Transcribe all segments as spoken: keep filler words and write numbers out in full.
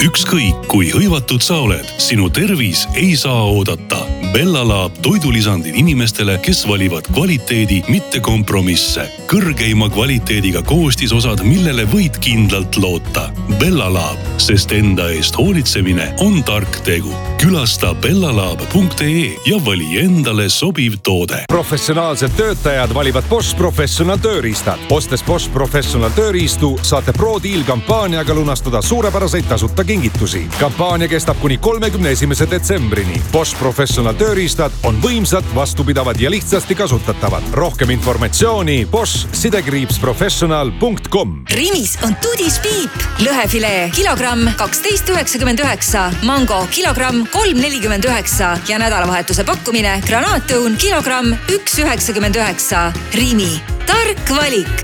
ükskõik kui hõivatud sa oled, sinu tervis ei saa oodata. Bellalaab toidulisandid inimestele, kes valivad kvaliteedi, mitte kompromisse. Kõrgeima kvaliteediga koostisosad, millele võid kindlalt loota. Bellalaab, sest enda eest hoolitsemine on tark tegu. Külasta bellalaab punkt ee ja vali endale sobiv toode. Professionaalsed töötajad valivad Bosch Professional tööriistad. Ostes Bosch Professional tööriistu saate Pro-Deal kampaaniaga lunastada suurepäraseid tasuta kingitusi. Kampaania kestab kuni kolmekümne esimese detsembrini. Bosch Professional tööriistad on võimsad, vastupidavad ja lihtsasti kasutatavad. Rohkem informatsiooni bosch sidekriips professional punkt com. Rimis on Tudis piip. Lõhefilee kilogramm kaksteist üheksakümmend üheksa, mango kilogramm kolm nelikümmend üheksa ja nädalavahetuse pakkumine granaatõun kilogramm üks üheksakümmend üheksa. Rimi. Tark valik.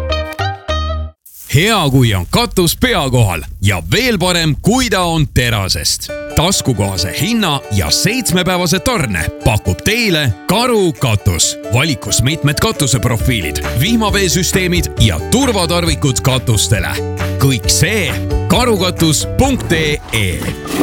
Hea, kui on katus pea kohal ja veel parem, kui ta on terasest. Taskukohase hinna ja seitsmepäevase tarne pakub teile Karu katus. Valikus mitmed katuseprofiilid, vihmaveesüsteemid ja turvatarvikud katustele. Kõik see karukatus punkt ee.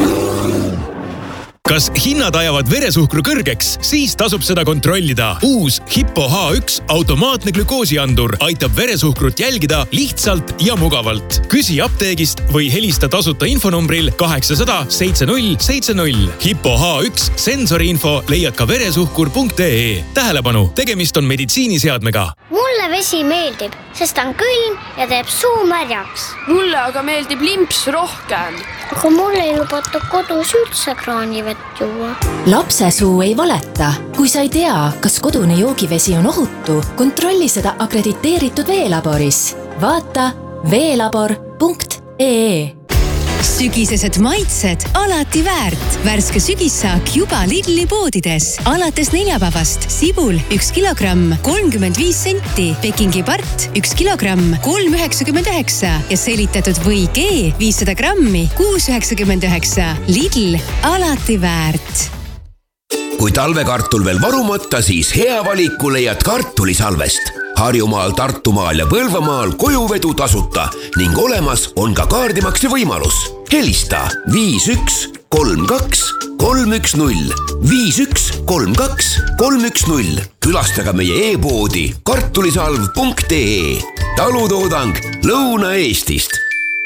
Kas hinnad ajavad veresuhkru kõrgeks? Siis tasub seda kontrollida. Uus Hippo H üks automaatne glükoosiandur aitab veresuhkrut jälgida lihtsalt ja mugavalt. Küsi apteegist või helista tasuta infonumbril kaheksasada seitsekümmend null seitsekümmend null. Hippo H üks sensoriinfo leiad ka veresuhkur punkt ee. Tähelepanu, tegemist on meditsiiniseadmega. Mulle vesi meeldib, sest on külm ja teeb suu märjaks. Mulle aga meeldib limps rohkem. Aga mulle ei lubata kodus üldse kraanivett juua. Lapse suu ei valeta. Kui sa ei tea, kas kodune joogivesi on ohutu, kontrolli seda akrediteeritud veelaboris. Vaata veelabor punkt ee. Sügisesed maitsed alati väärt. Värske sügissaak juba Lidli poodides. Alates neljapäevast sibul üks kilogramm kolmkümmend viis senti, Pekingi part üks kilogramm kolm üheksakümmend üheksa ja selitatud või G viissada grammi kuus üheksakümmend üheksa. Lidl alati väärt. Kui talvekartul veel varumata, siis hea valiku leiad kartulisalvest. Harjumaal, Tartumaal ja Põlvamaal kojuvedu tasuta ning olemas on ka kaardimakse võimalus. Helista viis üks kolm kaks kolm üks null, viis üks kolm kaks kolm üks null. Külastaga meie e-poodi kartulisalv punkt ee. Talutoodang Lõuna-Eestist.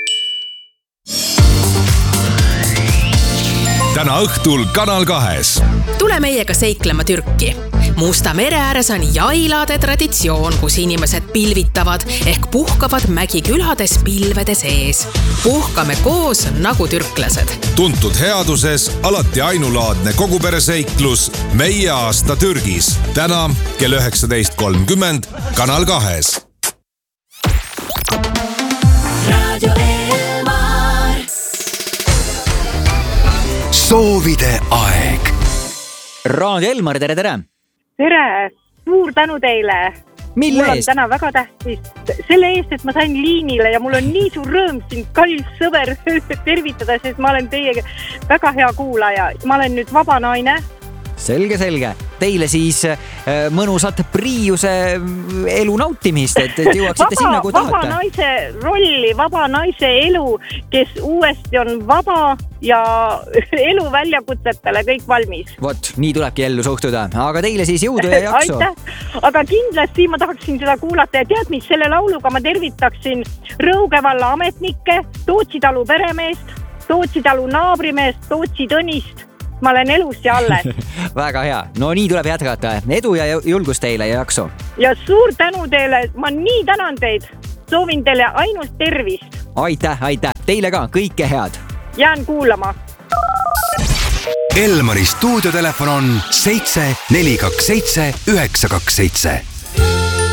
Täna õhtul Kanal kahes. Tule meiega seiklema Türki. Musta mere ääres on jailade traditsioon, kus inimesed pilvitavad ehk puhkavad mägikülades pilvede sees. Puhkame koos nagu türklased. Tuntud headuses alati ainulaadne kogupereseiklus Meie aasta Türgis. Täna kell üheksateist kolmkümmend Kanal kahes. Radio Elmar. Soovide aeg. Radio Elmar, tere, tere! Tere! Suur tänu teile! Mille mul on eest? täna väga tähtis. Selle eest, et ma sain liinile ja mul on nii suur rõõm siin kallis sõber tervitada, sest ma olen teie väga hea kuulaja. Ma olen nüüd vaba naine. Selge, selge. Teile siis mõnusat Priiuse elu nautimist, et jõuaksite vaba, sinna, kui tahate. Vaba naise rolli, vaba naise elu, kes uuesti on vaba ja elu väljakutsetele kõik valmis. Vot, nii tulebki ellu suhtuda. Aga teile siis jõudu ja jaksu. Aitäh. Aga kindlasti ma tahaksin seda kuulata ja tead, mis selle lauluga ma tervitaksin Rõuge valla ametnikke, Tootsi talu peremeest, Tootsi talu naabrimeest, Tootsi Tõnist. Ma olen elus ja alles. Väga hea. No nii tuleb jätkata. Edu ja julgust teile ja jaksu. Ja suur tänu teile. Ma nii tänan teid. Soovin teile ainult tervist. Aitäh, aitäh. Teile ka kõike head. Jään kuulama. Elmari stuudiotelefon on seitse neli kaks seitse üheksa kaks seitse.